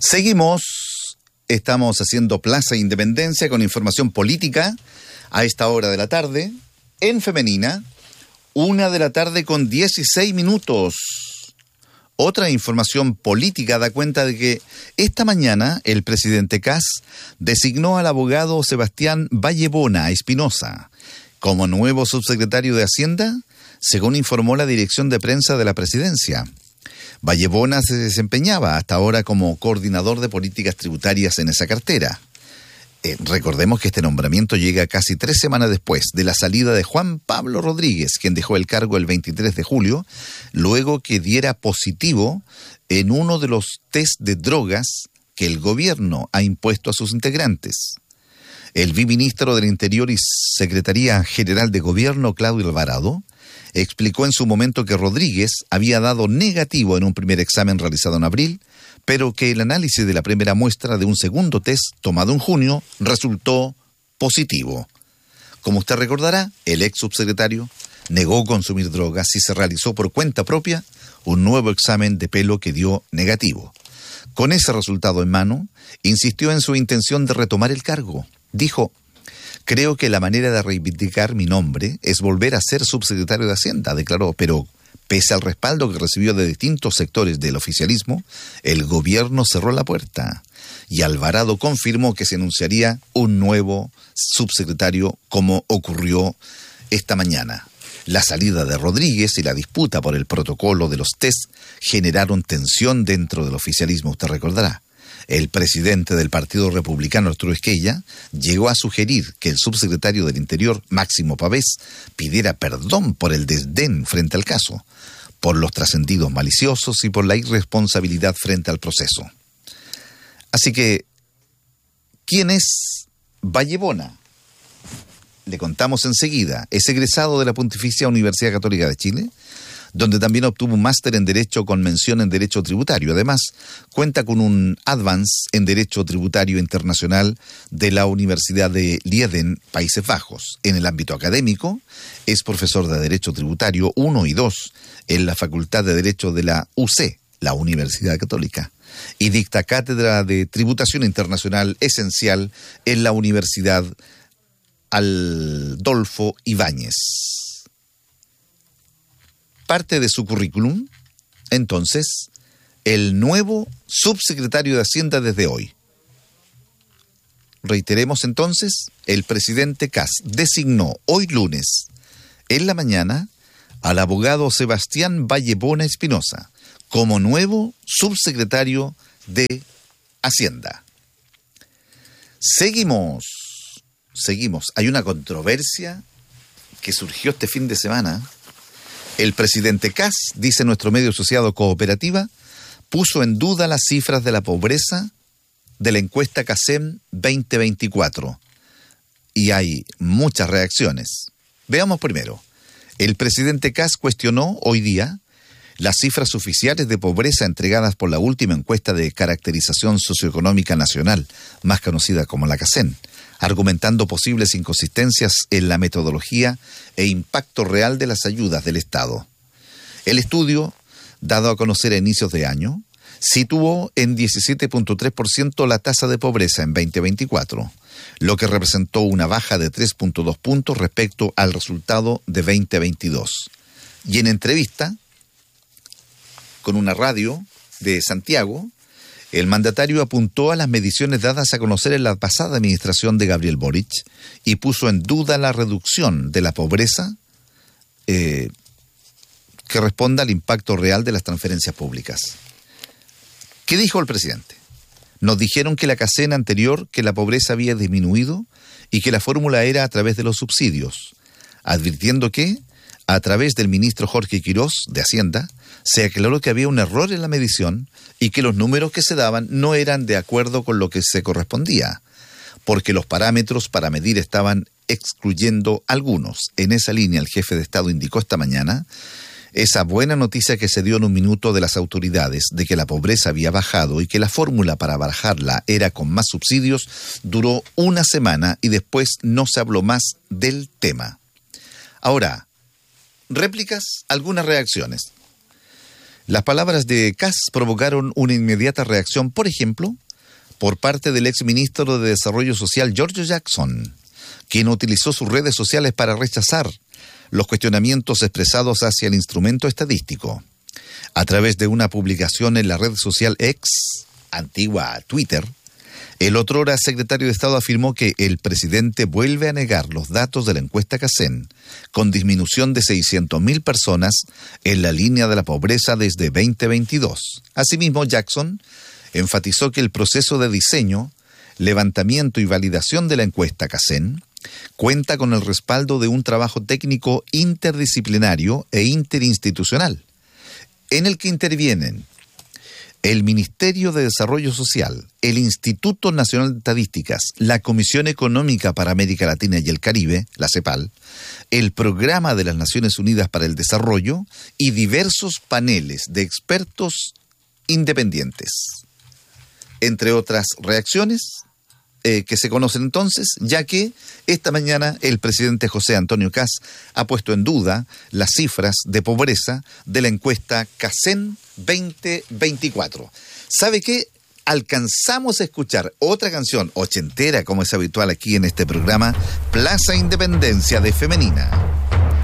Seguimos, estamos haciendo Plaza Independencia con información política a esta hora de la tarde, en femenina, 1:00 con 16 minutos. Otra información política da cuenta de que esta mañana el presidente Kast designó al abogado Sebastián Vallebona Espinosa como nuevo subsecretario de Hacienda, según informó la dirección de prensa de la presidencia. Vallebona se desempeñaba hasta ahora como coordinador de políticas tributarias en esa cartera. Recordemos que este nombramiento llega casi 3 semanas después de la salida de Juan Pablo Rodríguez, quien dejó el cargo el 23 de julio, luego que diera positivo en uno de los test de drogas que el gobierno ha impuesto a sus integrantes. El viceministro del Interior y Secretaría General de Gobierno, Claudio Alvarado, explicó en su momento que Rodríguez había dado negativo en un primer examen realizado en abril, pero que el análisis de la primera muestra de un segundo test tomado en junio resultó positivo. Como usted recordará, el ex subsecretario negó consumir drogas y se realizó por cuenta propia un nuevo examen de pelo que dio negativo. Con ese resultado en mano, insistió en su intención de retomar el cargo. Dijo: creo que la manera de reivindicar mi nombre es volver a ser subsecretario de Hacienda, declaró, pero pese al respaldo que recibió de distintos sectores del oficialismo, el gobierno cerró la puerta y Alvarado confirmó que se anunciaría un nuevo subsecretario, como ocurrió esta mañana. La salida de Rodríguez y la disputa por el protocolo de los test generaron tensión dentro del oficialismo, usted recordará. El presidente del Partido Republicano, Arturo Esquella, llegó a sugerir que el subsecretario del Interior, Máximo Pavés, pidiera perdón por el desdén frente al caso, por los trascendidos maliciosos y por la irresponsabilidad frente al proceso. Así que, ¿quién es Vallebona? Le contamos enseguida. Es egresado de la Pontificia Universidad Católica de Chile, donde también obtuvo un máster en Derecho con mención en Derecho Tributario. Además, cuenta con un Advance en Derecho Tributario Internacional de la Universidad de Leiden, Países Bajos. En el ámbito académico, es profesor de Derecho Tributario 1 y 2 en la Facultad de Derecho de la UC, la Universidad Católica, y dicta cátedra de Tributación Internacional Esencial en la Universidad Adolfo Ibáñez. Parte de su currículum, entonces, el nuevo subsecretario de Hacienda desde hoy. Reiteremos entonces, el presidente Kast designó hoy lunes, en la mañana, al abogado Sebastián Vallebona Espinosa como nuevo subsecretario de Hacienda. Seguimos. Hay una controversia que surgió este fin de semana. El presidente Kast, dice nuestro medio asociado Cooperativa, puso en duda las cifras de la pobreza de la encuesta CACEM 2024. Y hay muchas reacciones. Veamos primero. El presidente Kast cuestionó hoy día las cifras oficiales de pobreza entregadas por la última encuesta de caracterización socioeconómica nacional, más conocida como la CACEM, argumentando posibles inconsistencias en la metodología e impacto real de las ayudas del Estado. El estudio, dado a conocer a inicios de año, situó en 17.3% la tasa de pobreza en 2024, lo que representó una baja de 3.2 puntos respecto al resultado de 2022. Y en entrevista con una radio de Santiago, el mandatario apuntó a las mediciones dadas a conocer en la pasada administración de Gabriel Boric y puso en duda la reducción de la pobreza que responda al impacto real de las transferencias públicas. ¿Qué dijo el presidente? Nos dijeron que la CACEM anterior, que la pobreza había disminuido y que la fórmula era a través de los subsidios, advirtiendo que, a través del ministro Jorge Quirós de Hacienda, se aclaró que había un error en la medición y que los números que se daban no eran de acuerdo con lo que se correspondía, porque los parámetros para medir estaban excluyendo algunos. En esa línea, el jefe de Estado indicó esta mañana esa buena noticia que se dio en un minuto de las autoridades de que la pobreza había bajado y que la fórmula para bajarla era con más subsidios, duró una semana y después no se habló más del tema. Ahora, réplicas, algunas reacciones. Las palabras de Kass provocaron una inmediata reacción, por ejemplo, por parte del exministro de Desarrollo Social Giorgio Jackson, quien utilizó sus redes sociales para rechazar los cuestionamientos expresados hacia el instrumento estadístico. A través de una publicación en la red social X, antigua Twitter, el otrora secretario de Estado afirmó que el presidente vuelve a negar los datos de la encuesta CACEN, con disminución de 600.000 personas en la línea de la pobreza desde 2022. Asimismo, Jackson enfatizó que el proceso de diseño, levantamiento y validación de la encuesta CACEN cuenta con el respaldo de un trabajo técnico interdisciplinario e interinstitucional, en el que intervienen el Ministerio de Desarrollo Social, el Instituto Nacional de Estadísticas, la Comisión Económica para América Latina y el Caribe, la CEPAL, el Programa de las Naciones Unidas para el Desarrollo y diversos paneles de expertos independientes. Entre otras reacciones que se conocen entonces, ya que esta mañana el presidente José Antonio Kass ha puesto en duda las cifras de pobreza de la encuesta CACEN 2024. ¿Sabe qué? Alcanzamos a escuchar otra canción ochentera, como es habitual aquí en este programa, Plaza Independencia de Femenina.